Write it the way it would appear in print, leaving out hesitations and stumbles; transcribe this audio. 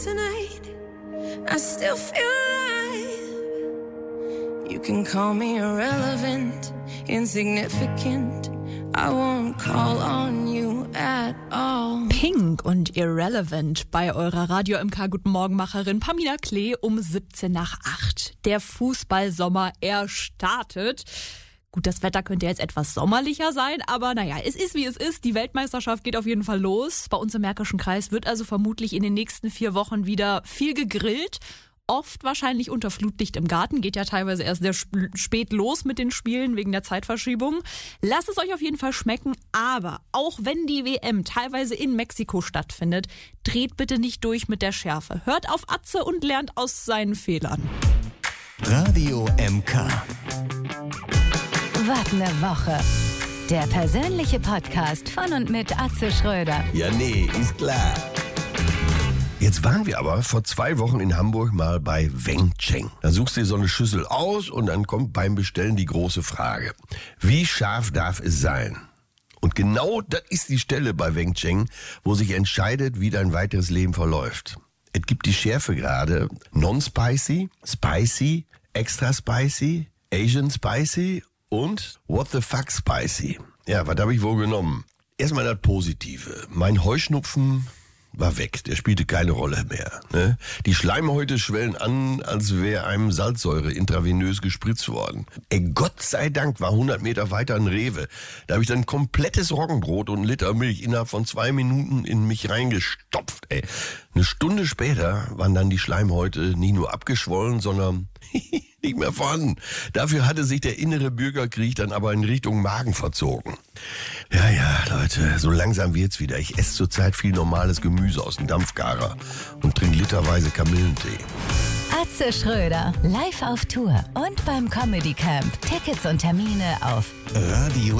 Tonight, I still feel alive. You can call me irrelevant, insignificant. I won't call on you at all. Pink und Irrelevant bei eurer Radio MK Guten Morgenmacherin Pamina Klee um 7:17. Der Fußballsommer, er startet. Gut, das Wetter könnte jetzt etwas sommerlicher sein, aber naja, es ist wie es ist. Die Weltmeisterschaft geht auf jeden Fall los. Bei uns im Märkischen Kreis wird also vermutlich in den nächsten 4 Wochen wieder viel gegrillt. Oft wahrscheinlich unter Flutlicht im Garten. Geht ja teilweise erst sehr spät los mit den Spielen wegen der Zeitverschiebung. Lasst es euch auf jeden Fall schmecken. Aber auch wenn die WM teilweise in Mexiko stattfindet, dreht bitte nicht durch mit der Schärfe. Hört auf Atze und lernt aus seinen Fehlern. Radio MK. Wart eine Woche. Der persönliche Podcast von und mit Atze Schröder. Ja, nee, ist klar. Jetzt waren wir aber vor 2 Wochen in Hamburg mal bei Weng Cheng. Da suchst du dir so eine Schüssel aus und dann kommt beim Bestellen die große Frage: Wie scharf darf es sein? Und genau das ist die Stelle bei Weng Cheng, wo sich entscheidet, wie dein weiteres Leben verläuft. Es gibt die Schärfegrade Non-Spicy, Spicy, Extra Spicy, Asian Spicy und What the fuck Spicy. Ja, was habe ich wohl genommen? Erstmal das Positive. Mein Heuschnupfen war weg, der spielte keine Rolle mehr. Ne? Die Schleimhäute schwellen an, als wäre einem Salzsäure intravenös gespritzt worden. Gott sei Dank war 100 Meter weiter ein Rewe. Da habe ich dann ein komplettes Roggenbrot und 1 Liter Milch innerhalb von 2 Minuten in mich reingestopft. Eine Stunde später waren dann die Schleimhäute nicht nur abgeschwollen, sondern nicht mehr vorhanden. Dafür hatte sich der innere Bürgerkrieg dann aber in Richtung Magen verzogen. Ja, Leute, so langsam wird's wieder. Ich esse zurzeit viel normales Gemüse aus dem Dampfgarer und trinke literweise Kamillentee. Atze Schröder, live auf Tour und beim Comedy Camp. Tickets und Termine auf Radio